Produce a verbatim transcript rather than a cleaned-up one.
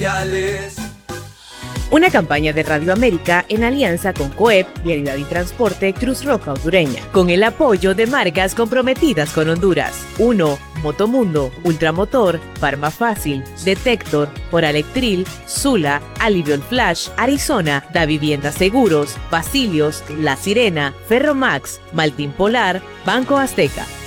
Una campaña de Radio América en alianza con COEP, Vialidad y Transporte Cruz Roja Hondureña, con el apoyo de marcas comprometidas con Honduras. uno. Motomundo, Ultramotor, Farma Fácil, Detector, Oralectril, Sula, Aliviol Flash, Arizona, Da Vivienda Seguros, Basilios, La Sirena, Ferromax, Maltin Polar, Banco Azteca.